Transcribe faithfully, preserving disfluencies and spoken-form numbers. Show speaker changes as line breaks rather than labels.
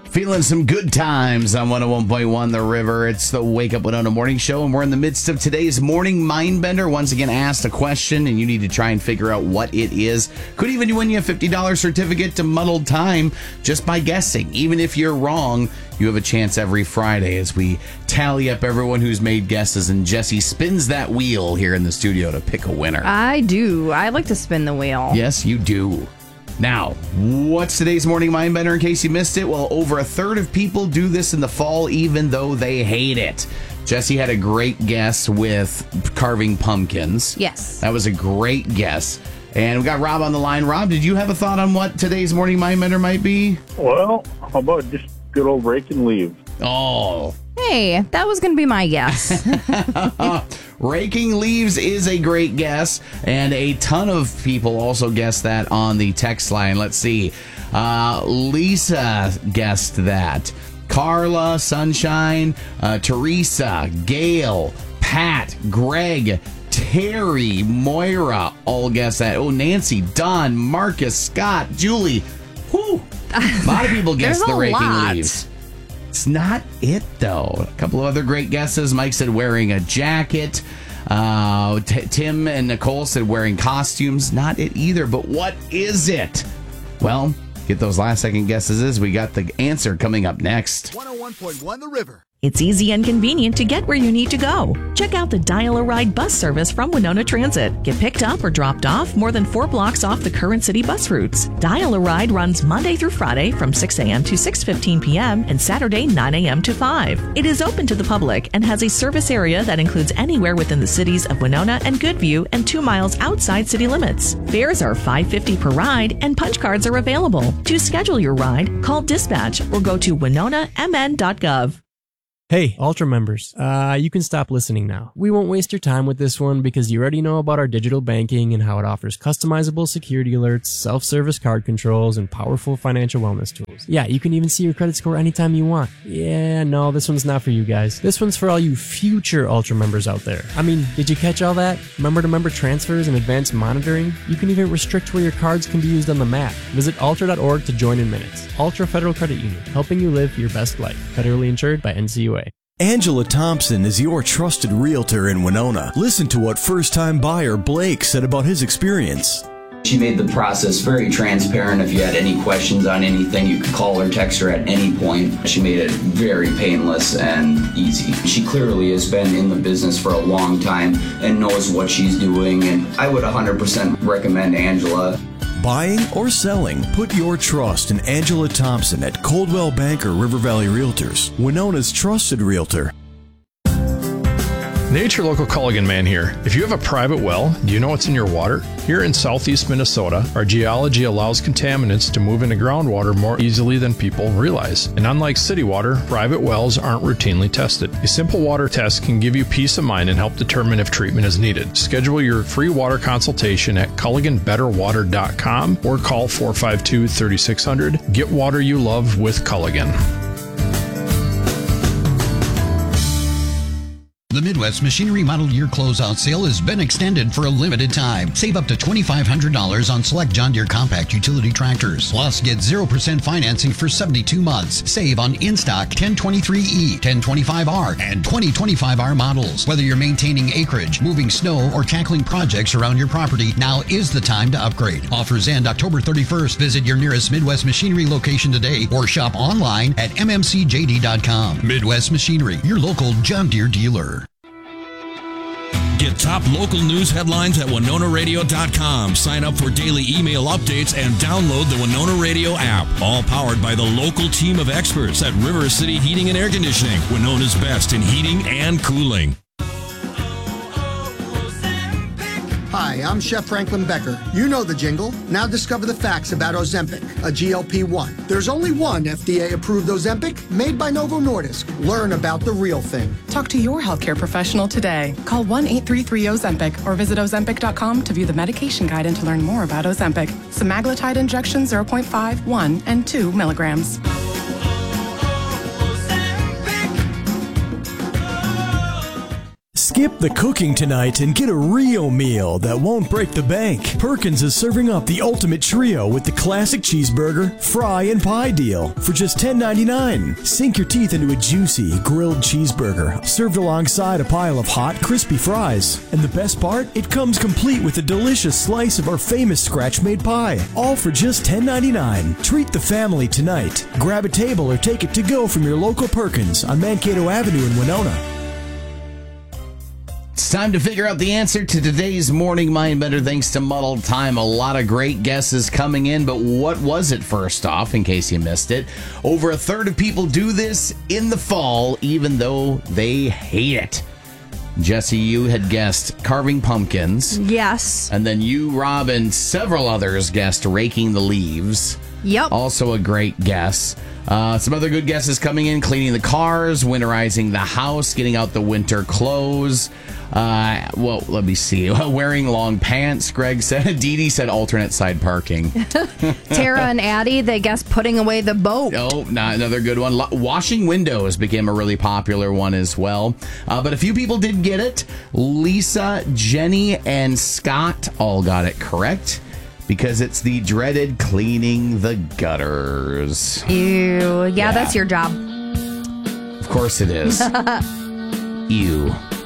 Feeling some good times on one oh one point one The River. It's the Wake Up Winona Morning Show, and we're in the midst of today's Morning Mindbender. Once again, asked a question, and you need to try and figure out what it is. Could even win you a fifty dollars certificate to Muddled Time just by guessing. Even if you're wrong, you have a chance every Friday as we tally up everyone who's made guesses, and Jesse spins that wheel here in the studio to pick a winner.
I do. I like to spin the wheel.
Yes, you do. Now, what's today's Morning Mindbender in case you missed it? Well, over a third of people do this in the fall, even though they hate it. Jesse had a great guess with carving pumpkins.
Yes.
That was a great guess. And we got Rob on the line. Rob, did you have a thought on what today's Morning Mindbender might be?
Well, how about just good old raking leaves?
Oh.
Hey, that was going to be my guess.
Raking leaves is a great guess, and a ton of people also guessed that on the text line. Let's see. Uh, Lisa guessed that. Carla, Sunshine, uh, Teresa, Gail, Pat, Greg, Terry, Moira all guessed that. Oh, Nancy, Don, Marcus, Scott, Julie. Whew. A lot of people guessed the raking
lot.
leaves. It's not it, though. A couple of other great guesses. Mike said wearing a jacket. Uh, T- Tim and Nicole said wearing costumes. Not it either, but what is it? Well, get those last second guesses as we got the answer coming up next.
one oh one point one The River.
It's easy and convenient to get where you need to go. Check out the Dial-A-Ride bus service from Winona Transit. Get picked up or dropped off more than four blocks off the current city bus routes. Dial-A-Ride runs Monday through Friday from six a.m. to six fifteen p.m. and Saturday nine a.m. to five. It is open to the public and has a service area that includes anywhere within the cities of Winona and Goodview and two miles outside city limits. Fares are five dollars and fifty cents per ride and punch cards are available. To schedule your ride, call dispatch or go to winona m n dot gov.
Hey, Ultra members, uh, you can stop listening now. We won't waste your time with this one because you already know about our digital banking and how it offers customizable security alerts, self-service card controls, and powerful financial wellness tools. Yeah, you can even see your credit score anytime you want. Yeah, no, this one's not for you guys. This one's for all you future Ultra members out there. I mean, did you catch all that? Member-to-member transfers and advanced monitoring? You can even restrict where your cards can be used on the map. Visit ultra dot org to join in minutes. Ultra Federal Credit Union, helping you live your best life. Federally insured by N C U A.
Angela Thompson is your trusted realtor in Winona. Listen to what first-time buyer Blake said about his experience.
She made the process very transparent. If you had any questions on anything, you could call or text her at any point. She made it very painless and easy. She clearly has been in the business for a long time and knows what she's doing, and I would one hundred percent recommend Angela.
Buying or selling, put your trust in Angela Thompson at Coldwell Banker River Valley Realtors, Winona's trusted realtor.
Nature Local Culligan Man here. If you have a private well, do you know what's in your water? Here in southeast Minnesota, our geology allows contaminants to move into groundwater more easily than people realize. And unlike city water, private wells aren't routinely tested. A simple water test can give you peace of mind and help determine if treatment is needed. Schedule your free water consultation at culligan better water dot com or call four five two, three six zero zero. Get water you love with Culligan.
The Midwest Machinery Model Year Closeout Sale has been extended for a limited time. Save up to twenty-five hundred dollars on select John Deere compact utility tractors. Plus, get zero percent financing for seventy-two months. Save on in-stock ten twenty-three E, ten twenty-five R, and twenty twenty-five R models. Whether you're maintaining acreage, moving snow, or tackling projects around your property, now is the time to upgrade. Offers end October thirty-first. Visit your nearest Midwest Machinery location today or shop online at m m c j d dot com. Midwest Machinery, your local John Deere dealer.
Get top local news headlines at winona radio dot com. Sign up for daily email updates and download the Winona Radio app. All powered by the local team of experts at River City Heating and Air Conditioning, Winona's best in heating and cooling.
Hi, I'm Chef Franklin Becker. You know the jingle. Now discover the facts about Ozempic, a G L P one. There's only one F D A-approved Ozempic made by Novo Nordisk. Learn about the real thing.
Talk to your healthcare professional today. Call one eight three three Ozempic or visit ozempic dot com to view the medication guide and to learn more about Ozempic. Semaglutide injection zero point five, one, and two milligrams.
Skip the cooking tonight and get a real meal that won't break the bank. Perkins is serving up the ultimate trio with the classic cheeseburger, fry, and pie deal for just ten ninety-nine. Sink your teeth into a juicy grilled cheeseburger served alongside a pile of hot, crispy fries. And the best part? It comes complete with a delicious slice of our famous scratch-made pie, all for just ten ninety-nine. Treat the family tonight. Grab a table or take it to go from your local Perkins on Mankato Avenue in Winona.
It's time to figure out the answer to today's Morning Mind Bender thanks to Muddled Time. A lot of great guesses coming in, but what was it first off, in case you missed it? Over a third of people do this in the fall, even though they hate it. Jesse, you had guessed carving pumpkins.
Yes.
And then you, Rob, and several others guessed raking the leaves.
Yep.
Also a great guess. Uh, some other good guesses coming in: cleaning the cars, winterizing the house, getting out the winter clothes. Uh, well, let me see. Wearing long pants, Greg said. Dee Dee said alternate side parking.
Tara and Addie, they guess putting away the boat.
Oh, not another good one. Lo- washing windows became a really popular one as well. Uh, but a few people did get it. Lisa, Jenny, and Scott all got it correct, because it's the dreaded cleaning the gutters.
Ew. Yeah, yeah. That's your job.
Of course it is. Ew.